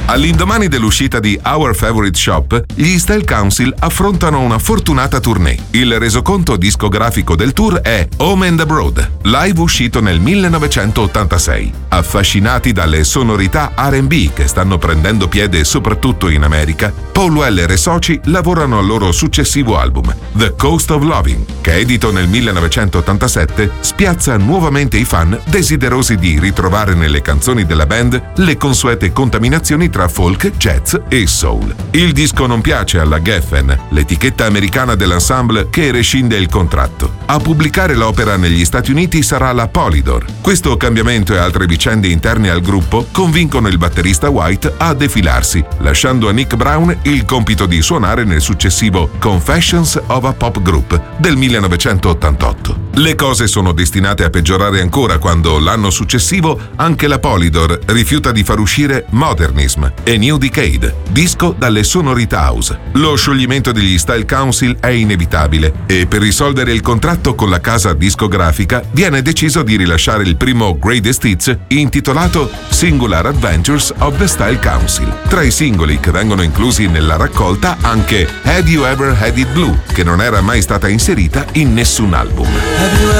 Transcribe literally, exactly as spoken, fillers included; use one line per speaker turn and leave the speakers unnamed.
All'indomani dell'uscita di Our Favorite Shop, gli Style Council affrontano una fortunata tournée. Il resoconto discografico del tour è Home and Abroad, live uscito nel millenovecentottantasei. Affascinati dalle sonorità R and B che stanno prendendo piede soprattutto in America, Paul Weller e soci lavorano al loro successivo album, The Coast of Loving, che edito nel millenovecentottantasette spiazza nuovamente i fan desiderosi di ritrovare nelle canzoni della band le consuete contaminazioni tra folk, jazz e soul. Il disco non piace alla Geffen, l'etichetta americana dell'ensemble che rescinde il contratto. A pubblicare l'opera negli Stati Uniti sarà la Polydor. Questo cambiamento e altre vicende interne al gruppo convincono il batterista White a defilarsi, lasciando a Nick Brown il compito di suonare nel successivo Confessions of a Pop Group del millenovecentottantotto. Le cose sono destinate a peggiorare ancora quando l'anno successivo anche la Polydor rifiuta di far uscire Modernism e New Decade, disco dalle sonorità house. Lo scioglimento degli Style Council è inevitabile e per risolvere il contratto con la casa discografica viene deciso di rilasciare il primo Greatest Hits intitolato Singular Adventures of the Style Council. Tra i singoli che vengono inclusi nella raccolta anche Had You Ever Had It Blue, che non era mai stata inserita in nessun album.